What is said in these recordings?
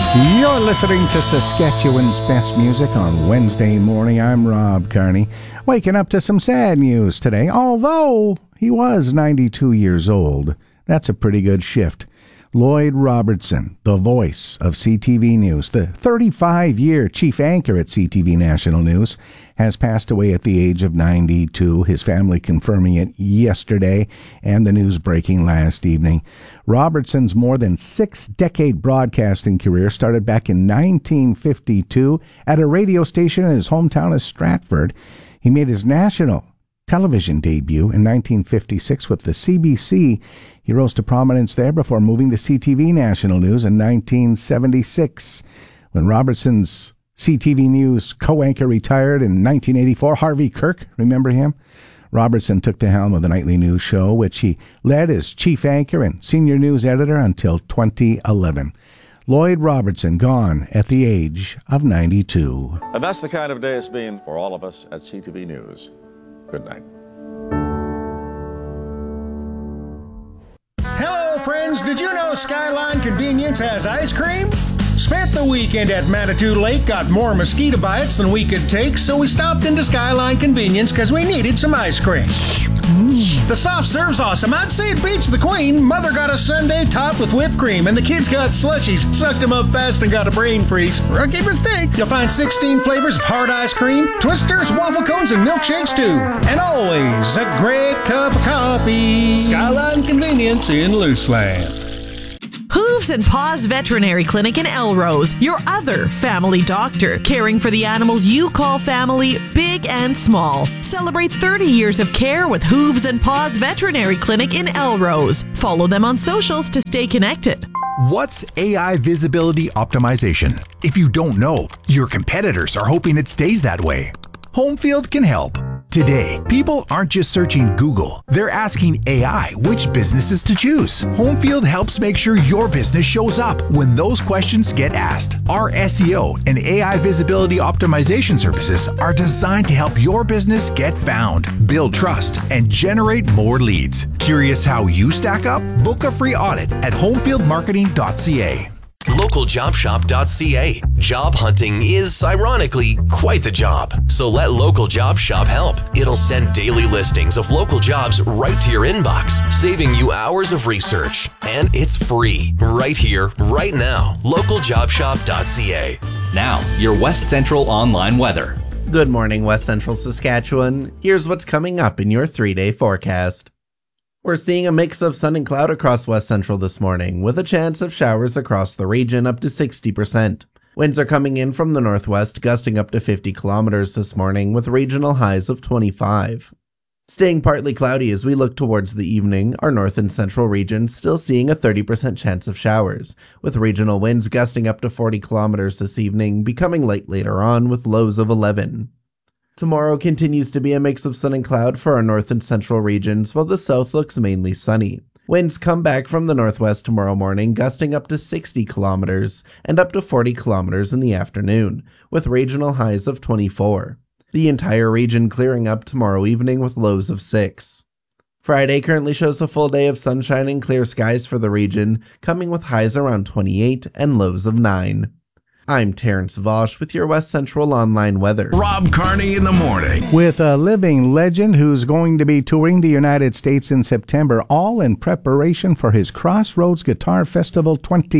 You're listening to Saskatchewan's best music on Wednesday morning. I'm Rob Carney, waking up to some sad news today, although he was 92 years old. That's a pretty good shift. Lloyd Robertson, the voice of CTV News, the 35-year chief anchor at CTV National News, has passed away at the age of 92, his family confirming it yesterday and the news breaking last evening. Robertson's more than six-decade broadcasting career started back in 1952 at a radio station in his hometown of Stratford. He made his national television debut in 1956 with the CBC. He rose to prominence there before moving to CTV National News in 1976. When Robertson's CTV News co-anchor retired in 1984, Harvey Kirk, remember him? Robertson took the helm of the nightly news show, which he led as chief anchor and senior news editor until 2011. Lloyd Robertson gone at the age of 92. And that's the kind of day it's been for all of us at CTV News. Good night. Hello, friends. Did you know Skyline Convenience has ice cream? Spent the weekend at Manitou Lake, got more mosquito bites than we could take, so we stopped into Skyline Convenience because we needed some ice cream. The soft serve's awesome. I'd say it beats the Queen. Mother got a sundae topped with whipped cream, and the kids got slushies, sucked them up fast, and got a brain freeze. Rookie mistake. You'll find 16 flavors of hard ice cream, twisters, waffle cones, and milkshakes too. And always a great cup of coffee. Skyline Convenience in Luceland. Hooves and Paws Veterinary Clinic in Elrose, your other family doctor, caring for the animals you call family, big and small. Celebrate 30 years of care with Hooves and Paws Veterinary Clinic in Elrose. Follow them on socials to stay connected. What's AI visibility optimization? If you don't know, your competitors are hoping it stays that way. Homefield can help. Today, people aren't just searching Google. They're asking AI which businesses to choose. Homefield helps make sure your business shows up when those questions get asked. Our SEO and AI visibility optimization services are designed to help your business get found, build trust, and generate more leads. Curious how you stack up? Book a free audit at homefieldmarketing.ca. LocalJobShop.ca. Job hunting is, ironically, quite the job. So let Local Job Shop help. It'll send daily listings of local jobs right to your inbox, saving you hours of research. And it's free, right here, right now. LocalJobShop.ca. Now, your West Central online weather. Good morning, West Central Saskatchewan. Here's what's coming up in your 3-day forecast. We're seeing a mix of sun and cloud across West Central this morning, with a chance of showers across the region up to 60%. Winds are coming in from the northwest, gusting up to 50 kilometers this morning, with regional highs of 25. Staying partly cloudy as we look towards the evening, our north and central regions still seeing a 30% chance of showers, with regional winds gusting up to 40 kilometers this evening, becoming light later on with lows of 11. Tomorrow continues to be a mix of sun and cloud for our north and central regions, while the south looks mainly sunny. Winds come back from the northwest tomorrow morning, gusting up to 60 kilometers and up to 40 kilometers in the afternoon, with regional highs of 24. The entire region clearing up tomorrow evening with lows of 6. Friday currently shows a full day of sunshine and clear skies for the region, coming with highs around 28 and lows of 9. I'm Terrence Vosch with your West Central online weather. Rob Carney in the morning. With a living legend who's going to be touring the United States in September, all in preparation for his Crossroads Guitar Festival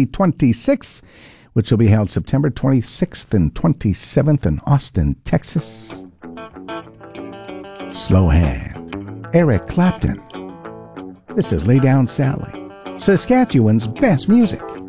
2026, which will be held September 26th and 27th in Austin, Texas. Slow Hand, Eric Clapton. This is Lay Down Sally, Saskatchewan's best music.